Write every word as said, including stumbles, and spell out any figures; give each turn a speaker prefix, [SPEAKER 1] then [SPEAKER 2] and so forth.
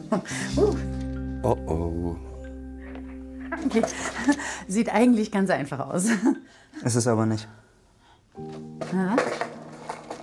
[SPEAKER 1] uh.
[SPEAKER 2] Oh oh.
[SPEAKER 1] Okay. Sieht eigentlich ganz einfach aus.
[SPEAKER 2] Ist es aber nicht.
[SPEAKER 1] Ja.